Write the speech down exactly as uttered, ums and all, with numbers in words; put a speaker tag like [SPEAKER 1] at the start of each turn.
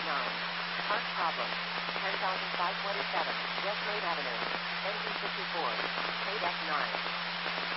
[SPEAKER 1] nine. Park problem. ten thousand five hundred twenty-seven. West Main Avenue.